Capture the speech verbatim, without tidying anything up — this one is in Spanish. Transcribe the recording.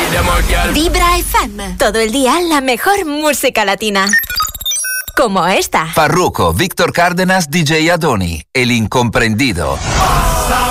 Vibra F M. Todo el día la mejor música latina. Como esta. Farruko, Víctor Cárdenas, D J Adoni, El Incomprendido. Pasa